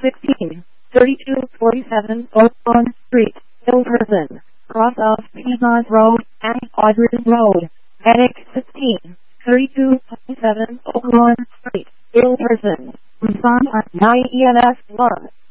16, 3247 Oakland Street, Hilversum, cross of Piedmont Road and Audrey Road. Annex 15, 3247 Oakland Street, Hilversum. Respond at 9 EMS 1.